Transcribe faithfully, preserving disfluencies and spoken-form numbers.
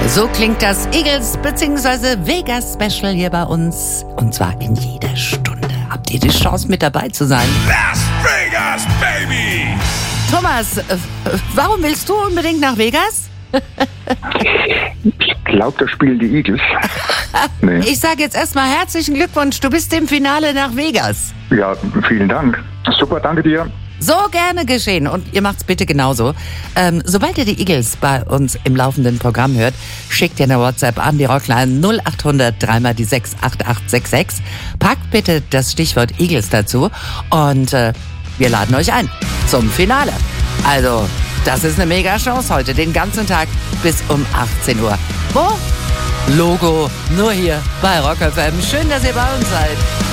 So klingt das Eagles bzw. Vegas Special hier bei uns. Und zwar in jeder Stunde. Habt ihr die Chance, mit dabei zu sein? Las Vegas, baby! Thomas, äh, warum willst du unbedingt nach Vegas? Ich glaube, da spielen die Eagles. Nee. Ich sage jetzt erstmal herzlichen Glückwunsch. Du bist im Finale nach Vegas. Ja, vielen Dank. Super, danke dir. So gerne geschehen. Und ihr macht's bitte genauso. Ähm, sobald ihr die Eagles bei uns im laufenden Programm hört, schickt ihr eine WhatsApp an die Rockline null acht hundert drei mal die sechs acht acht sechs sechs. Packt bitte das Stichwort Eagles dazu und äh, wir laden euch ein zum Finale. Also, das ist eine mega Chance heute, den ganzen Tag bis um achtzehn Uhr. Wo? Logo, nur hier bei Rock F M. Schön, dass ihr bei uns seid.